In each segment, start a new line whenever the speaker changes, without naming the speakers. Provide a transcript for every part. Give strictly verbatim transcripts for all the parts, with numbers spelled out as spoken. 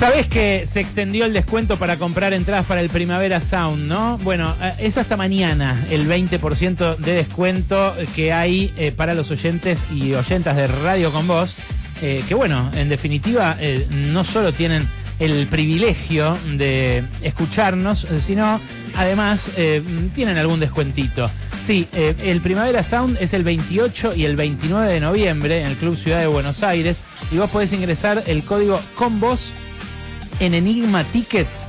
Sabés que se extendió el descuento para comprar entradas para el Primavera Sound, ¿no? Bueno, es hasta mañana el veinte por ciento de descuento que hay eh, para los oyentes y oyentas de Radio Con Vos, eh, que bueno, en definitiva eh, no solo tienen el privilegio de escucharnos, sino además eh, tienen algún descuentito. Sí, eh, el Primavera Sound es el veintiocho y el veintinueve de noviembre en el Club Ciudad de Buenos Aires, y vos podés ingresar el código CONVOS en Enigma Tickets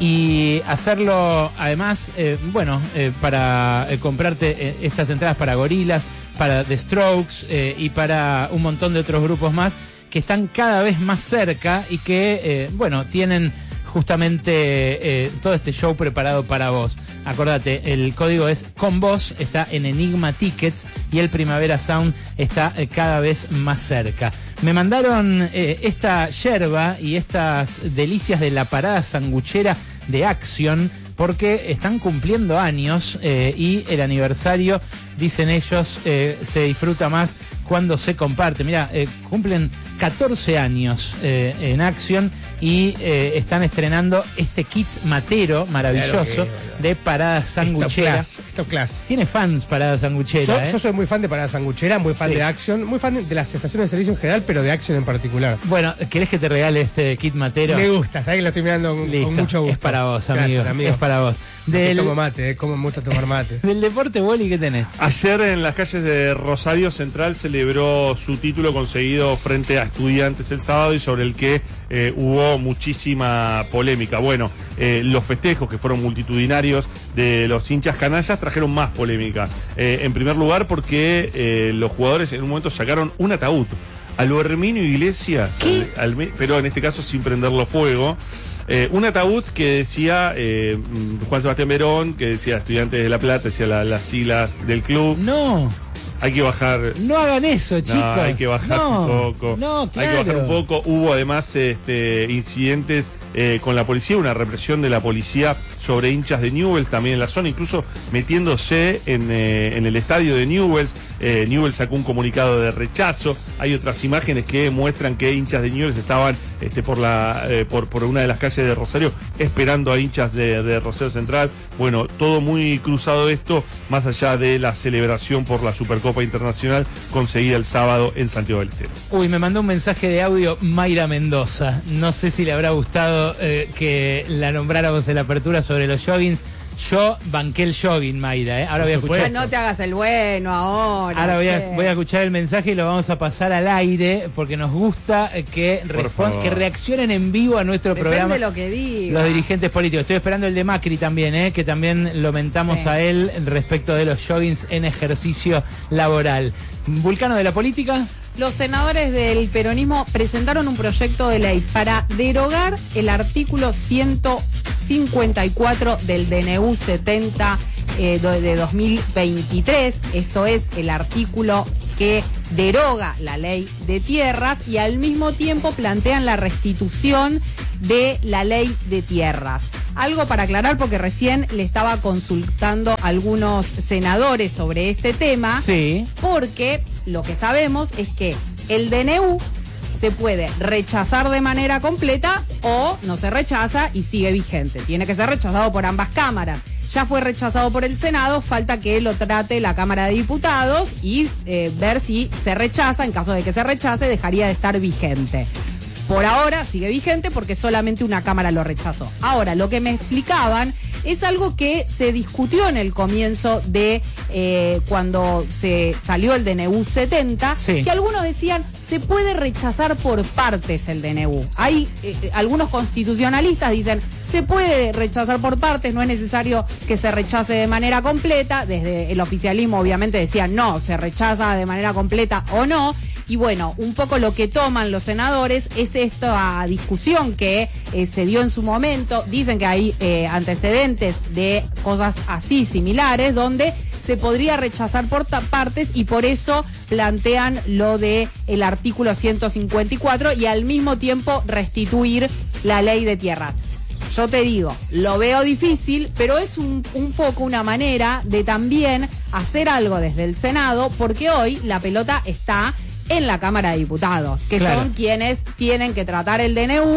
y hacerlo además, eh, bueno, eh, para eh, comprarte eh, estas entradas para Gorillaz, para The Strokes eh, y para un montón de otros grupos más que están cada vez más cerca y que, eh, bueno, tienen justamente eh, todo este show preparado para vos. Acordate, el código es CONVOS, está en Enigma Tickets y el Primavera Sound está eh, cada vez más cerca. Me mandaron eh, esta yerba y estas delicias de la parada sanguchera de Action porque están cumpliendo años eh, y el aniversario, dicen ellos, eh, se disfruta más cuando se comparte. Mirá, eh, cumplen catorce años eh, en Action y eh, están estrenando este kit matero maravilloso claro que, de parada sanguchera.
Esto clase.
Tiene fans parada sanguchera.
Yo,
¿eh?
yo soy muy fan de parada sanguchera, muy fan sí. de Action, muy fan de las estaciones de servicio en general, pero de Action en particular.
Bueno, ¿querés que te regale este kit matero?
Me gusta, sabés que lo estoy mirando con, con mucho gusto.
Es para vos, amigo.
Gracias, amigo.
Es para vos.
Del... Tomo mate, eh, como me gusta tomar mate.
Del deporte, Wally, ¿qué tenés?
Ayer en las calles de Rosario Central celebró su título conseguido frente a Estudiantes el sábado y sobre el que eh, hubo muchísima polémica. Bueno, eh, los festejos que fueron multitudinarios de los hinchas canallas trajeron más polémica. Eh, en primer lugar porque eh, los jugadores en un momento sacaron un ataúd. Al Herminio Iglesias, al, al, pero en este caso sin prenderlo fuego. Eh, un ataúd que decía eh, Juan Sebastián Verón, que decía Estudiantes de La Plata, decía la, las siglas del club.
No.
Hay que bajar.
No hagan eso, chicos.
No, hay que bajar
no,
un poco.
No, claro.
Hay que bajar un poco. Hubo además este, incidentes eh, con la policía, una represión de la policía sobre hinchas de Newell's también en la zona, incluso metiéndose en, eh, en el estadio de Newell's. Eh, Newell's sacó un comunicado de rechazo. Hay otras imágenes que muestran que hinchas de Newell's estaban este, por, la, eh, por, por una de las calles de Rosario esperando a hinchas de, de Rosario Central. Bueno, todo muy cruzado esto, más allá de la celebración por la Supercopa Internacional conseguida el sábado en Santiago del Estero.
Uy, me mandó un mensaje de audio Mayra Mendoza. No sé si le habrá gustado eh, que la nombráramos en la apertura sobre los joggings. Yo banqué el jogging, Mayra, ¿eh? Ahora voy a escuchar.
Ah, no te hagas el bueno ahora.
Ahora voy a, voy a escuchar el mensaje y lo vamos a pasar al aire porque nos gusta que, que reaccionen en vivo a nuestro
Depende
programa.
De lo que diga.
Los dirigentes políticos. Estoy esperando el de Macri también, ¿eh? Que también lo mentamos sí. a él respecto de los joggings en ejercicio laboral. ¿Vulcano de la política?
Los senadores del peronismo presentaron un proyecto de ley para derogar el artículo ciento cincuenta y cuatro del D N U setenta eh, de dos mil veintitrés. Esto es el artículo que deroga la ley de tierras y al mismo tiempo plantean la restitución de la ley de tierras. Algo para aclarar porque recién le estaba consultando a algunos senadores sobre este tema.
Sí.
Porque lo que sabemos es que el D N U se puede rechazar de manera completa o no se rechaza y sigue vigente. Tiene que ser rechazado por ambas cámaras. Ya fue rechazado por el Senado, falta que lo trate la Cámara de Diputados y eh, ver si se rechaza. En caso de que se rechace, dejaría de estar vigente. Por ahora sigue vigente porque solamente una Cámara lo rechazó. Ahora, lo que me explicaban es algo que se discutió en el comienzo de eh, cuando se salió el D N U setenta, sí. que algunos decían se puede rechazar por partes el D N U. Hay eh, algunos constitucionalistas dicen se puede rechazar por partes, no es necesario que se rechace de manera completa. Desde el oficialismo obviamente decían no, se rechaza de manera completa o no. Y bueno, un poco lo que toman los senadores es esta discusión que eh, se dio en su momento. Dicen que hay eh, antecedentes de cosas así similares donde se podría rechazar por partes y por eso plantean lo de el artículo ciento cincuenta y cuatro y al mismo tiempo restituir la ley de tierras. Yo te digo, lo veo difícil, pero es un, un poco una manera de también hacer algo desde el Senado, porque hoy la pelota está en la Cámara de Diputados, que claro. son quienes tienen que tratar el D N U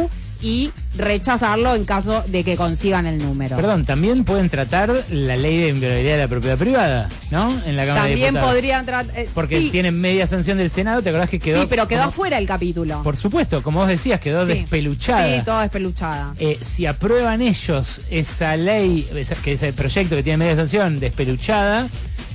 y rechazarlo en caso de que consigan el número.
Perdón, también pueden tratar la ley de inviolabilidad de la propiedad privada, ¿no? En la Cámara de
También
Diputados.
podrían tratar... Eh,
Porque
sí,
tienen media sanción del Senado, ¿te acordás que quedó?
sí, pero quedó
como-
afuera el capítulo.
Por supuesto, como vos decías, quedó
Sí.
despeluchada.
Sí, todo despeluchada.
Eh, si aprueban ellos esa ley, esa- que es el proyecto que tiene media sanción despeluchada,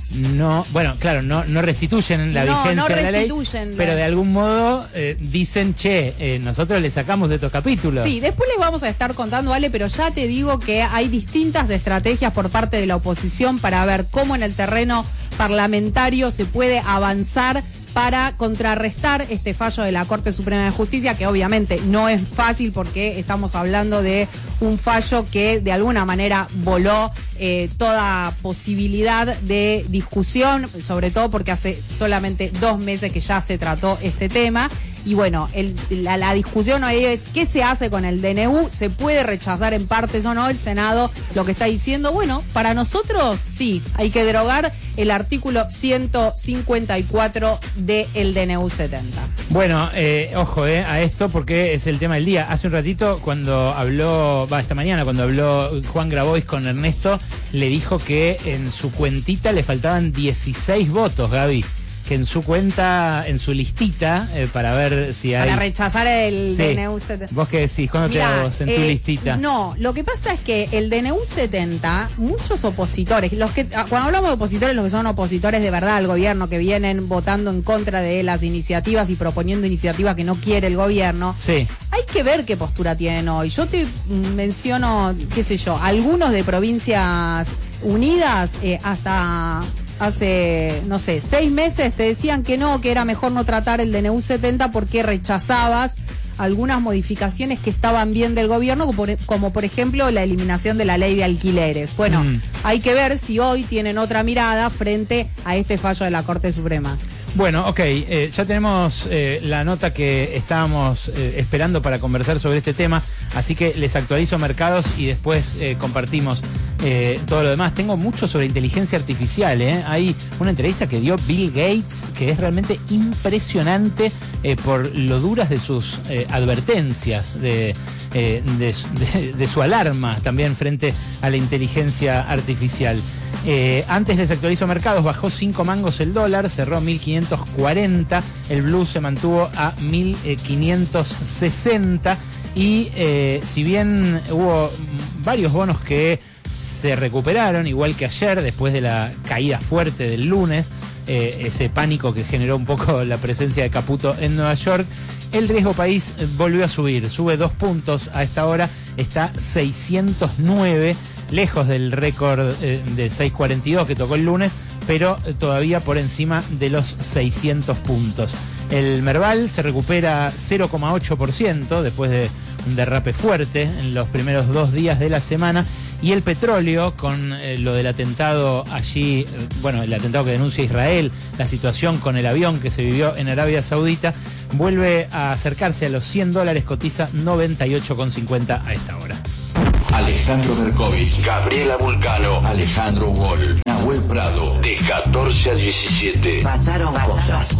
no, bueno, claro, no, no restituyen la
No,
vigencia
no
de la ley,
restituyen la-
pero de algún modo eh, dicen, che, eh, nosotros le sacamos de estos capítulos.
Sí, después les vamos a estar contando, Ale, pero ya te digo que hay distintas estrategias por parte de la oposición para ver cómo en el terreno parlamentario se puede avanzar para contrarrestar este fallo de la Corte Suprema de Justicia, que obviamente no es fácil porque estamos hablando de un fallo que de alguna manera voló eh, toda posibilidad de discusión, sobre todo porque hace solamente dos meses que ya se trató este tema. Y bueno, el, la, la discusión hoy es qué se hace con el D N U, se puede rechazar en partes o no. El Senado lo que está diciendo, bueno, para nosotros sí, hay que derogar el artículo ciento cincuenta y cuatro del D N U setenta.
Bueno, eh, ojo eh, a esto porque es el tema del día. Hace un ratito cuando habló, va, esta mañana cuando habló Juan Grabois con Ernesto, le dijo que en su cuentita le faltaban dieciséis votos, Gaby. Que en su cuenta, en su listita, eh, para ver si hay...
Para rechazar el
Sí.
D N U setenta.
¿Vos qué decís? ¿Cuándo te
Mirá,
vos en tu
eh,
listita?
No, lo que pasa es que el D N U setenta, muchos opositores, los que cuando hablamos de opositores, los que son opositores de verdad al gobierno, que vienen votando en contra de las iniciativas y proponiendo iniciativas que no quiere el gobierno,
Sí.
hay que ver qué postura tienen hoy. Yo te mm, menciono, qué sé yo, algunos de Provincias Unidas, eh, hasta hace, no sé, seis meses te decían que no, que era mejor no tratar el D N U setenta porque rechazabas algunas modificaciones que estaban bien del gobierno, como por, como por ejemplo la eliminación de la ley de alquileres. Bueno,
Mm.
hay que ver si hoy tienen otra mirada frente a este fallo de la Corte Suprema.
Bueno, ok, eh, ya tenemos eh, la nota que estábamos eh, esperando para conversar sobre este tema, así que les actualizo mercados y después eh, compartimos eh, todo lo demás. Tengo mucho sobre inteligencia artificial, ¿eh? Hay una entrevista que dio Bill Gates que es realmente impresionante eh, por lo duras de sus eh, advertencias, de, eh, de, de, de su alarma también frente a la inteligencia artificial. Eh, antes les actualizo mercados, bajó cinco mangos el dólar, cerró mil quinientos cuarenta, el blue se mantuvo a mil quinientos sesenta y eh, si bien hubo varios bonos que se recuperaron, igual que ayer, después de la caída fuerte del lunes, eh, ese pánico que generó un poco la presencia de Caputo en Nueva York, el riesgo país volvió a subir, sube dos puntos a esta hora, está seiscientos nueve, lejos del récord eh, de seiscientos cuarenta y dos que tocó el lunes, pero eh, todavía por encima de los seiscientos puntos. El Merval se recupera cero coma ocho por ciento después de un derrape fuerte en los primeros dos días de la semana. Y el petróleo, con eh, lo del atentado allí, eh, bueno, el atentado que denuncia Israel, la situación con el avión que se vivió en Arabia Saudita, vuelve a acercarse a los cien dólares, cotiza noventa y ocho con cincuenta a esta hora.
Alejandro Berkovich, Gabriela Vulcano, Alejandro Wall, Nahuel Prado, de catorce a diecisiete.
Pasaron cosas.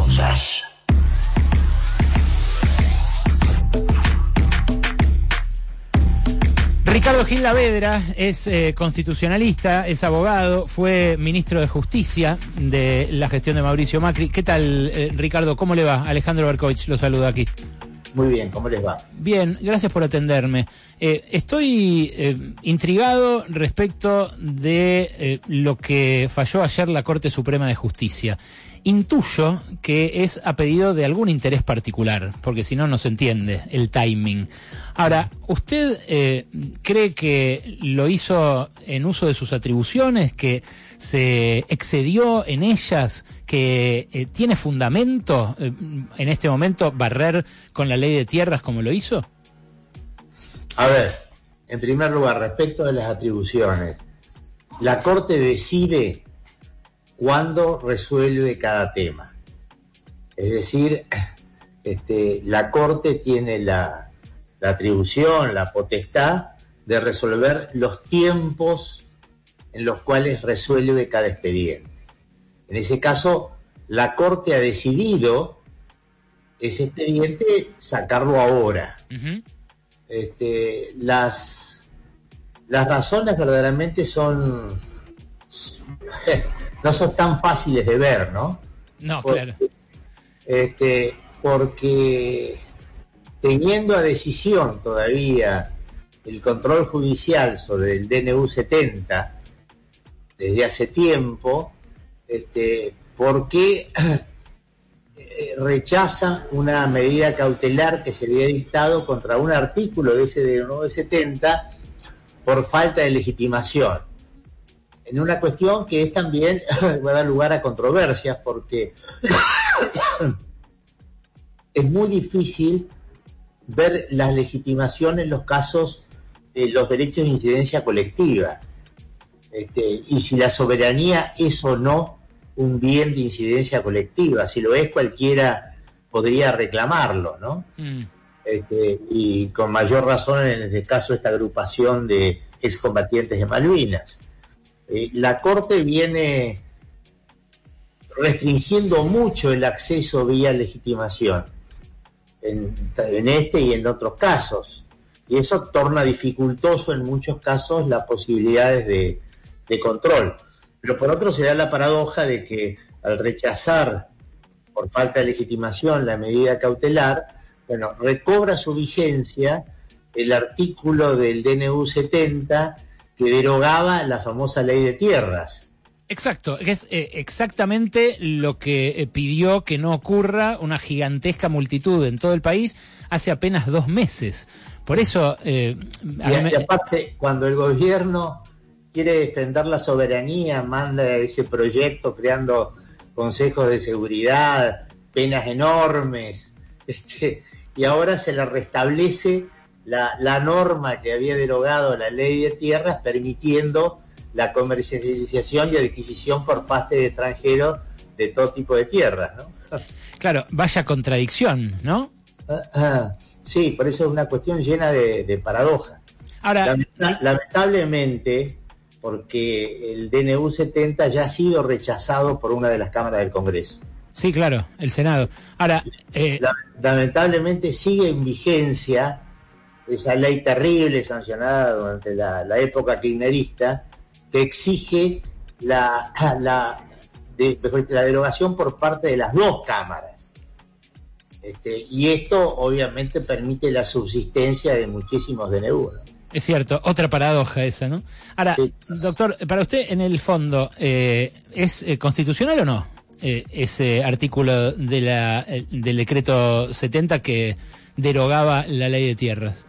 Ricardo Gil Lavedra es eh, constitucionalista, es abogado, fue ministro de Justicia de la gestión de Mauricio Macri. ¿Qué tal, eh, Ricardo? ¿Cómo le va? Alejandro Berkovich lo saluda aquí.
Muy bien, ¿cómo les va?
Bien, gracias por atenderme. Eh, estoy eh, intrigado respecto de eh, lo que falló ayer la Corte Suprema de Justicia. Intuyo que es a pedido de algún interés particular, porque si no, no se entiende el timing. Ahora, ¿usted eh, cree que lo hizo en uso de sus atribuciones, que se excedió en ellas, que eh, tiene fundamento eh, en este momento barrer con la ley de tierras como lo hizo?
A ver, en primer lugar, respecto de las atribuciones, la Corte decide cuándo resuelve cada tema. Es decir, este, la Corte tiene la, la atribución, la potestad de resolver los tiempos en los cuales resuelve cada expediente. En ese caso, la Corte ha decidido ese expediente sacarlo ahora.
Uh-huh.
este, las, las razones verdaderamente son no son tan fáciles de ver, ¿no?
No,
porque,
claro.
Este, porque teniendo a decisión todavía el control judicial sobre el D N U setenta desde hace tiempo, este, ¿por qué rechaza una medida cautelar que se había dictado contra un artículo de ese D N U setenta por falta de legitimación? En una cuestión que es también va a dar lugar a controversias, porque es muy difícil ver la legitimación en los casos de los derechos de incidencia colectiva, este, y si la soberanía es o no un bien de incidencia colectiva. Si lo es, cualquiera podría reclamarlo, ¿no? Mm. Este, y con mayor razón en este caso esta agrupación de excombatientes de Malvinas. Eh, la Corte viene restringiendo mucho el acceso vía legitimación en, en este y en otros casos, y eso torna dificultoso en muchos casos las posibilidades de, de control. Pero por otro se da la paradoja de que al rechazar por falta de legitimación la medida cautelar, bueno, recobra su vigencia el artículo del D N U setenta que derogaba la famosa ley de tierras.
Exacto, es eh, exactamente lo que eh, pidió que no ocurra una gigantesca multitud en todo el país hace apenas dos meses. Por eso... Eh,
y, y aparte, cuando el gobierno quiere defender la soberanía, manda ese proyecto creando consejos de seguridad, penas enormes, este, y ahora se le restablece la, la norma que había derogado la ley de tierras, permitiendo la comercialización y adquisición por parte de extranjeros de todo tipo de tierras, ¿no?
Claro, vaya contradicción, ¿no?
Ah, ah, sí, por eso es una cuestión llena de, de paradojas.
Ahora,
Lamenta, lamentablemente, porque el D N U setenta ya ha sido rechazado por una de las cámaras del Congreso.
Sí, claro, el Senado. Ahora,
eh... lamentablemente sigue en vigencia esa ley terrible sancionada durante la, la época kirchnerista, que exige la, la, de, la derogación por parte de las dos cámaras. Este, y esto obviamente permite la subsistencia de muchísimos D N U, ¿no?
Es cierto, otra paradoja esa, ¿no? Ahora, sí. Doctor, para usted, en el fondo, eh, ¿es eh, constitucional o no eh, ese artículo de la, eh, del decreto setenta que derogaba la ley de tierras?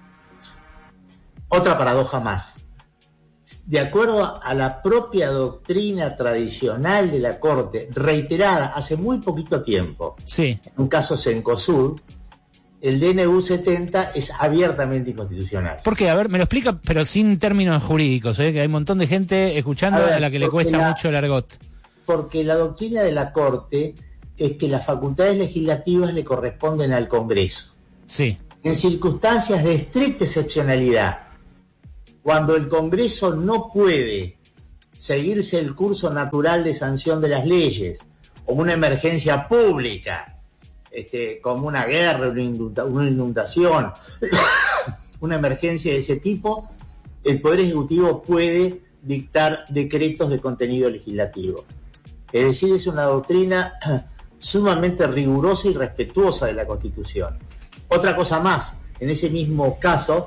Otra paradoja más. De acuerdo a la propia doctrina tradicional de la Corte, reiterada hace muy poquito tiempo,
sí,
en un caso Cencosud, el D N U setenta es abiertamente inconstitucional.
¿Por qué? A ver, me lo explica, pero sin términos jurídicos, ¿eh? Que hay un montón de gente escuchando a, ver, a la que le cuesta la, mucho el argot.
Porque la doctrina de la Corte es que las facultades legislativas le corresponden al Congreso.
Sí.
En circunstancias de estricta excepcionalidad, cuando el Congreso no puede seguirse el curso natural de sanción de las leyes, o una emergencia pública, este, como una guerra, una, inunda, una inundación, una emergencia de ese tipo, el Poder Ejecutivo puede dictar decretos de contenido legislativo. Es decir, es una doctrina sumamente rigurosa y respetuosa de la Constitución. Otra cosa más, en ese mismo caso,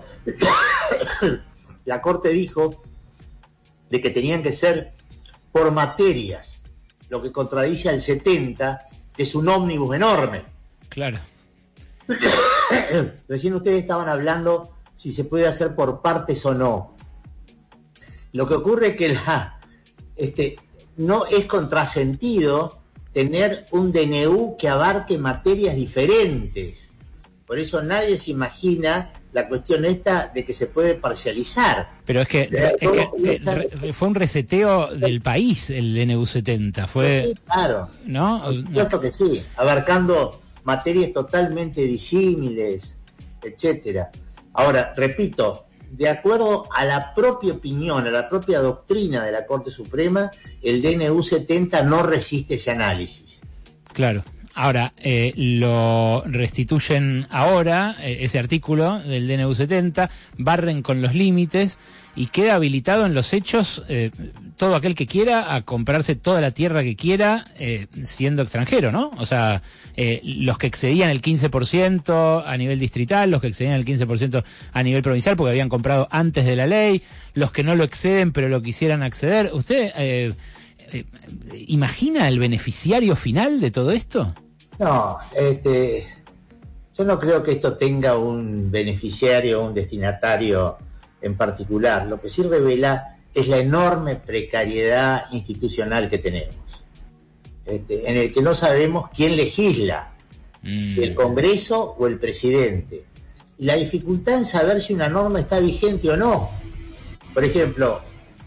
la Corte dijo de que tenían que ser por materias, lo que contradice al setenta, que es un ómnibus enorme.
Claro.
Recién ustedes estaban hablando si se puede hacer por partes o no. Lo que ocurre es que la, este, no es contrasentido tener un D N U que abarque materias diferentes. Por eso nadie se imagina la cuestión esta de que se puede parcializar.
Pero es que, es que eh, fue un reseteo del país el D N U setenta. Fue,
sí, claro.
¿No?
Por supuesto que sí, abarcando materias totalmente disímiles, etcétera. Ahora, repito, de acuerdo a la propia opinión, a la propia doctrina de la Corte Suprema, el D N U setenta no resiste ese análisis.
Claro. Ahora, eh, lo restituyen ahora, eh, ese artículo del D N U setenta, barren con los límites y queda habilitado en los hechos eh, todo aquel que quiera a comprarse toda la tierra que quiera eh, siendo extranjero, ¿no? O sea, eh, los que excedían el quince por ciento a nivel distrital, los que excedían el quince por ciento a nivel provincial porque habían comprado antes de la ley, los que no lo exceden pero lo quisieran acceder. ¿Usted eh, eh, imagina el beneficiario final de todo esto?
No, este, yo no creo que esto tenga un beneficiario o un destinatario en particular. Lo que sí revela es la enorme precariedad institucional que tenemos, este, en el que no sabemos quién legisla, mm. si el Congreso o el presidente. Y la dificultad en saber si una norma está vigente o no. Por ejemplo,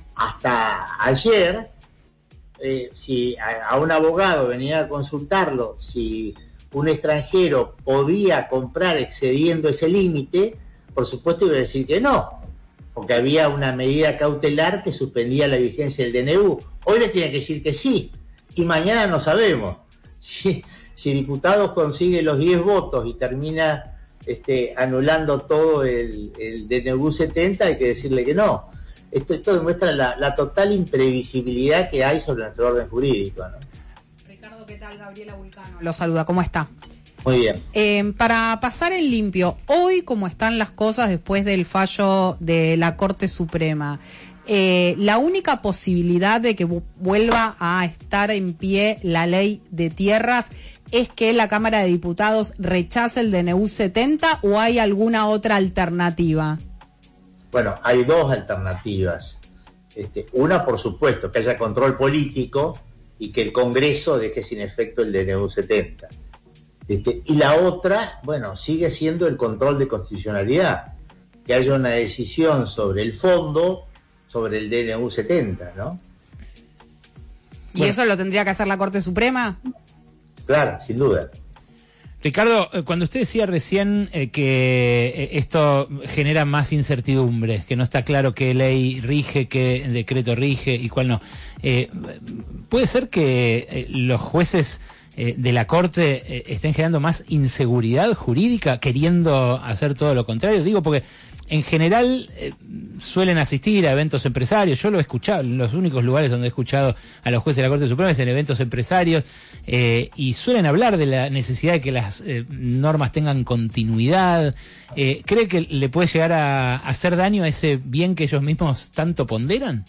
hasta ayer, eh, si a, a un abogado venía a consultarlo si un extranjero podía comprar excediendo ese límite, por supuesto iba a decir que no, porque había una medida cautelar que suspendía la vigencia del D N U. Hoy les tiene que decir que sí, y mañana no sabemos. Si, si Diputados consigue los diez votos y termina este, anulando todo el, el D N U setenta, hay que decirle que no. Esto, esto demuestra la, la total imprevisibilidad que hay sobre nuestro orden jurídico, ¿no?
Ricardo, ¿qué tal? Gabriela Vulcano lo saluda, ¿cómo está?
Muy bien.
Eh, para pasar en limpio, hoy cómo están las cosas después del fallo de la Corte Suprema, eh, la única posibilidad de que vuelva a estar en pie la ley de tierras es que la Cámara de Diputados rechace el D N U setenta, ¿o hay alguna otra alternativa?
Bueno, hay dos alternativas. Este, una, por supuesto, que haya control político y que el Congreso deje sin efecto el D N U setenta. Este, y la otra, bueno, sigue siendo el control de constitucionalidad, que haya una decisión sobre el fondo, sobre el D N U setenta, ¿no?
¿Y bueno, eso lo tendría que hacer la Corte Suprema?
Claro, sin duda.
Ricardo, cuando usted decía recién eh, que eh, esto genera más incertidumbre, que no está claro qué ley rige, qué decreto rige y cuál no, eh, ¿puede ser que eh, los jueces eh, de la Corte eh, estén generando más inseguridad jurídica queriendo hacer todo lo contrario? Digo, porque en general eh, suelen asistir a eventos empresarios. Yo lo he escuchado, los únicos lugares donde he escuchado a los jueces de la Corte Suprema es en eventos empresarios, eh, y suelen hablar de la necesidad de que las eh, normas tengan continuidad. Eh, ¿Cree que le puede llegar a, a hacer daño a ese bien que ellos mismos tanto ponderan?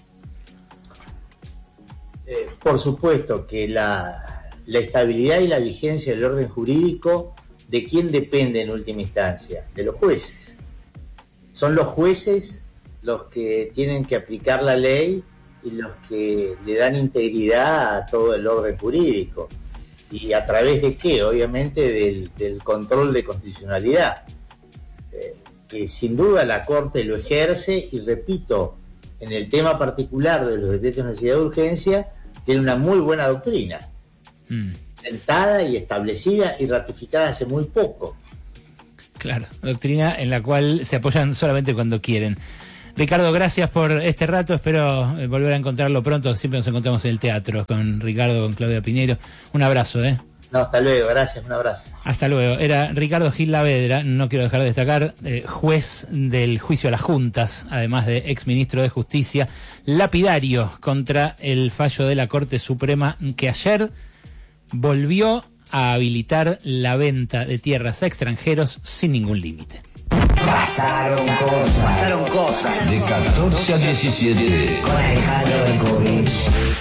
Eh, por supuesto que la, la estabilidad y la vigencia del orden jurídico, ¿de quién depende en última instancia? De los jueces. Son los jueces los que tienen que aplicar la ley y los que le dan integridad a todo el orden jurídico. ¿Y a través de qué? Obviamente del, del control de constitucionalidad, eh, que sin duda la Corte lo ejerce, y repito, en el tema particular de los decretos de necesidad de urgencia, tiene una muy buena doctrina, mm. sentada y establecida y ratificada hace muy poco.
Claro, doctrina en la cual se apoyan solamente cuando quieren. Ricardo, gracias por este rato, espero volver a encontrarlo pronto, siempre nos encontramos en el teatro con Ricardo, con Claudia Piñeiro. Un abrazo, ¿eh?
No, hasta luego, gracias, un abrazo.
Hasta luego. Era Ricardo Gil Lavedra, no quiero dejar de destacar, eh, juez del juicio a las juntas, además de exministro de Justicia, lapidario contra el fallo de la Corte Suprema que ayer volvió a habilitar la venta de tierras a extranjeros sin ningún límite.
Pasaron cosas. Pasaron cosas.
De catorce a diecisiete.
Con Alejandro Berkovich.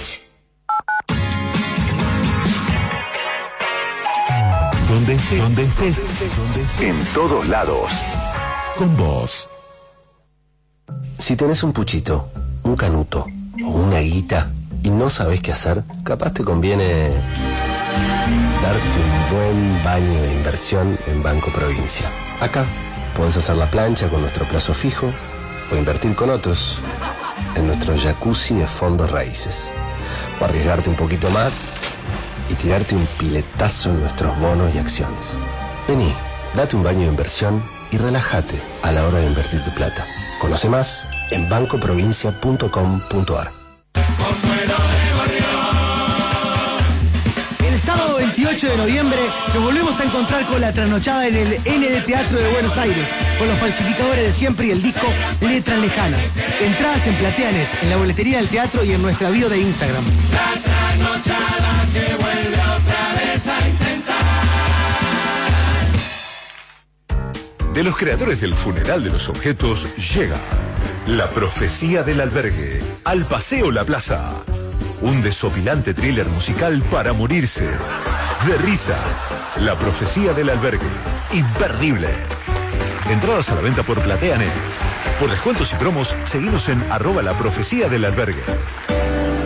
Donde estés. Donde estés. En todos lados. Con vos.
Si tenés un puchito, un canuto o una guita y no sabés qué hacer, capaz te conviene darte un buen baño de inversión en Banco Provincia. Acá podés hacer la plancha con nuestro plazo fijo o invertir con otros en nuestro jacuzzi de fondos raíces. O arriesgarte un poquito más y tirarte un piletazo en nuestros bonos y acciones. Vení, date un baño de inversión y relájate a la hora de invertir tu plata. Conoce más en banco provincia punto com punto a r.
El sábado veintiocho
ocho de noviembre nos volvemos a encontrar con la trasnochada en el N D Teatro de Buenos Aires, con los falsificadores de siempre y el disco Letras Lejanas. Entradas en Plateanet, en la boletería del teatro y en nuestra bio de Instagram.
La trasnochada que vuelve otra vez a intentar.
De los creadores del Funeral de los Objetos llega La Profecía del Albergue, al Paseo La Plaza. Un desopilante thriller musical para morirse. De risa. La Profecía del Albergue. Imperdible. Entradas a la venta por Plateanet. Por descuentos y promos, seguimos en arroba La Profecía del Albergue.